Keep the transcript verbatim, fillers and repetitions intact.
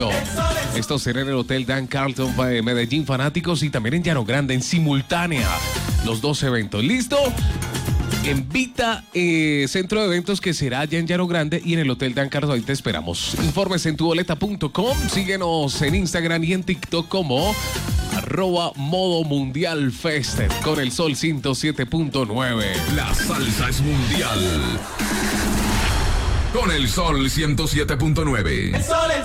Esto será en el Hotel Dan Carlton de Medellín, fanáticos, y también en Llano Grande, en simultánea, los dos eventos. ¿Listo? En Vita, eh, centro de eventos, que será allá en Llano Grande, y en el Hotel Dan Carlton. Ahí te esperamos. Informes en tu boleta punto com. Síguenos en Instagram y en TikTok como arroba Modo Mundial Fest con el Sol ciento siete punto nueve. La salsa es mundial con el Sol ciento siete punto nueve.